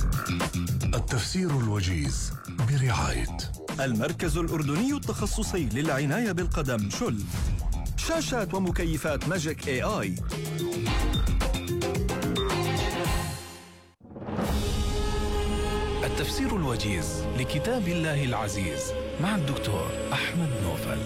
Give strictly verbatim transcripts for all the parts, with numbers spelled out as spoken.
التفسير الوجيز برعاية المركز الأردني التخصصي للعناية بالقدم شل. شاشات ومكيفات ماجيك اي اي. التفسير الوجيز لكتاب الله العزيز مع الدكتور أحمد نوفل.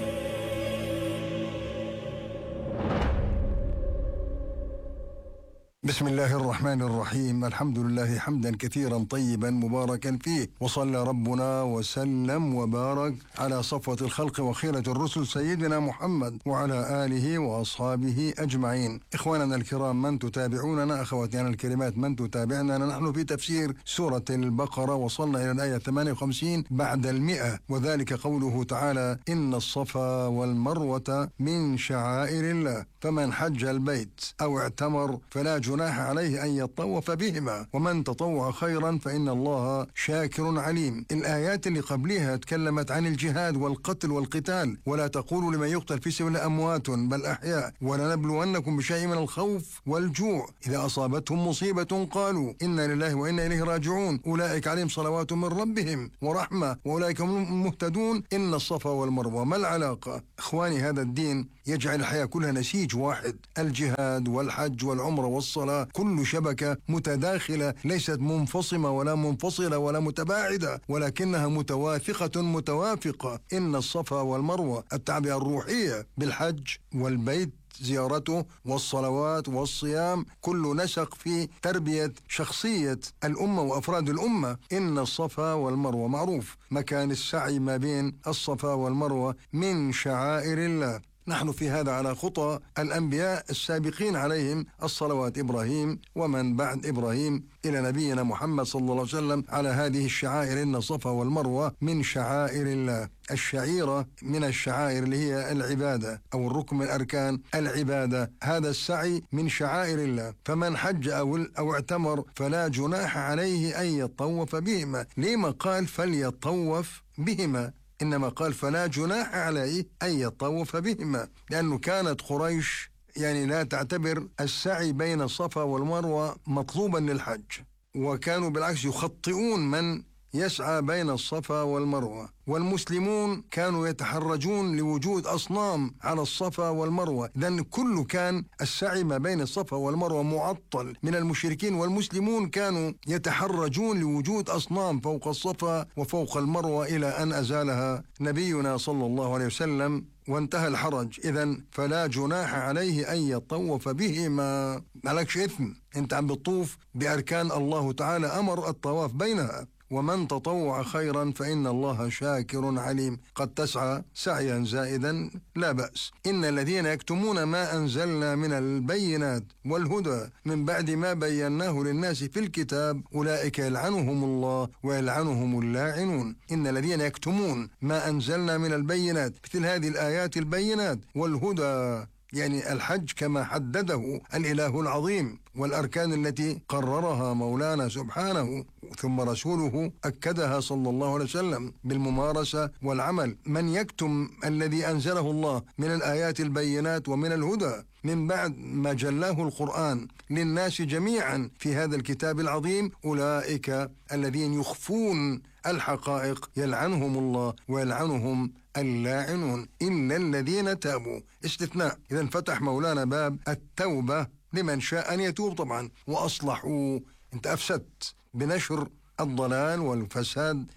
بسم الله الرحمن الرحيم. الحمد لله حمدا كثيرا طيبا مباركا فيه، وصلى ربنا وسلم وبارك على صفوة الخلق وخيرة الرسل سيدنا محمد وعلى آله وأصحابه أجمعين. إخواننا الكرام من تتابعوننا، أخواتنا الكريمات من تتابعننا، نحن في تفسير سورة البقرة، وصلنا إلى الآية ثمانية وخمسين بعد المئة، وذلك قوله تعالى: إن الصفا والمروة من شعائر الله فمن حج البيت أو اعتمر فلا جناح عليه أن يطوف بهما ومن تطوع خيرا فإن الله شاكر عليم. الآيات اللي قبلها تكلمت عن الجهاد والقتل والقتال، ولا تقولوا لمن يقتل في سبيل الله أموات بل أحياء ولنبلونكم بشيء من الخوف والجوع إذا أصابتهم مصيبة قالوا إنا لله وإنا إليه راجعون أولئك عليهم صلوات من ربهم ورحمة وأولئك هم المهتدون. إن الصفا والمروة، ما العلاقة؟ إخواني، هذا الدين يجعل الحياة كلها نسيج واحد، الجهاد والحج والعمرة والصلاة كل شبكة متداخلة، ليست منفصمة ولا منفصلة ولا متباعدة، ولكنها متواثقة متوافقة. إن الصفا والمروة، التعبئة الروحية بالحج والبيت زيارته والصلوات والصيام، كل نسق في تربية شخصية الأمة وأفراد الأمة. إن الصفا والمروة، معروف مكان السعي ما بين الصفا والمروة من شعائر الله. نحن في هذا على خطى الأنبياء السابقين عليهم الصلوات، إبراهيم ومن بعد إبراهيم إلى نبينا محمد صلى الله عليه وسلم، على هذه الشعائر. إن الصفا والمروة من شعائر الله. الشعيرة من الشعائر اللي هي العبادة أو الركن من أركان العبادة، هذا السعي من شعائر الله. فمن حج أو, أو اعتمر فلا جناح عليه أن يطوف بهما. لما قال فليطوف بهما؟ إنما قال فلا جناح عليه أن يطوف بهما، لأنه كانت قريش يعني لا تعتبر السعي بين الصفا والمروة مطلوبا للحج، وكانوا بالعكس يخطئون من يسعى بين الصفا والمروة. والمسلمون كانوا يتحرجون لوجود أصنام على الصفا والمروة، لأن كل كان السعي ما بين الصفا والمروة معطل من المشركين، والمسلمون كانوا يتحرجون لوجود أصنام فوق الصفا وفوق المروة، إلى أن أزالها نبينا صلى الله عليه وسلم وانتهى الحرج. إذن فلا جناح عليه أن يطوف بهما، مالكش إثم، أنت عم بتطوف بأركان الله تعالى أمر الطواف بينها. ومن تطوع خيرا فإن الله شاكر عليم. قد تسعى سعيا زائدا لا بأس. إن الذين يكتمون ما أنزلنا من البينات والهدى من بعد ما بيناه للناس في الكتاب أولئك يلعنهم الله ويلعنهم اللاعنون. إن الذين يكتمون ما أنزلنا من البينات، مثل هذه الآيات البينات والهدى، يعني الحج كما حدده الإله العظيم، والأركان التي قررها مولانا سبحانه ثم رسوله أكدها صلى الله عليه وسلم بالممارسة والعمل. من يكتم الذي أنزله الله من الآيات البينات ومن الهدى من بعد ما جلاه القرآن للناس جميعا في هذا الكتاب العظيم، أولئك الذين يخفون الحقائق يلعنهم الله ويلعنهم اللاعنون إلا الذين تابوا. استثناء. إذا فتح مولانا باب التوبة لمن شاء أن يتوب طبعا وأصلحوا. أنت أفسدت بنشر الضلال والفساد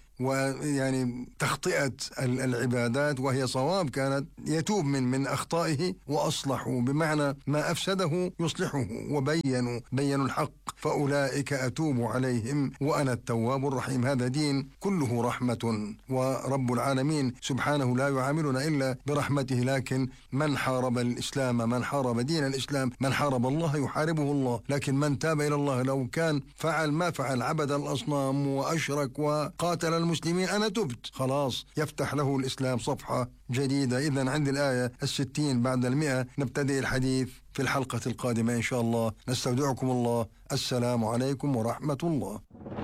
ويعني تخطئة العبادات وهي صواب كانت، يتوب من من أخطائه وأصلحوا، بمعنى ما أفسده يصلحه، وبينوا بينوا الحق، فأولئك أتوب عليهم وأنا التواب الرحيم. هذا دين كله رحمة، ورب العالمين سبحانه لا يعاملنا إلا برحمته. لكن من حارب الإسلام، من حارب دين الإسلام، من حارب الله يحاربه الله. لكن من تاب إلى الله لو كان فعل ما فعل، عبد الأصنام وأشرك وقاتل المسلمين، أنا تبت، خلاص يفتح له الإسلام صفحة جديدة. إذن عند الآية الستين بعد المئة نبتدئ الحديث في الحلقة القادمة إن شاء الله. نستودعكم الله. السلام عليكم ورحمة الله.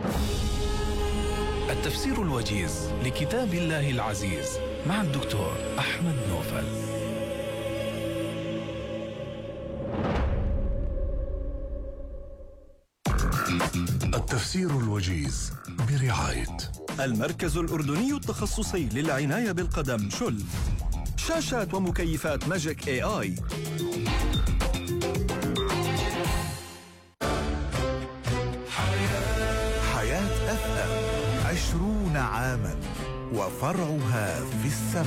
التفسير الوجيز لكتاب الله العزيز مع الدكتور أحمد نوفل. تفسير الوجيز برعاية المركز الأردني التخصصي للعناية بالقدم شل. شاشات ومكيفات ماجيك اي اي. حياة أف أم عشرون عاما وفرعها في السماء.